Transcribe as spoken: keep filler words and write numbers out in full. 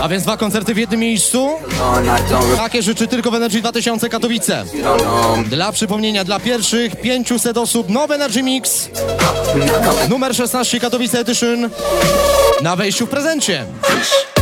A więc dwa koncerty w jednym miejscu. Takie rzeczy tylko w Energy dwa tysiące Katowice. Dla przypomnienia, dla pierwszych pięciuset osób nowy Energy Mix numer szesnaście Katowice Edition na wejściu w prezencie.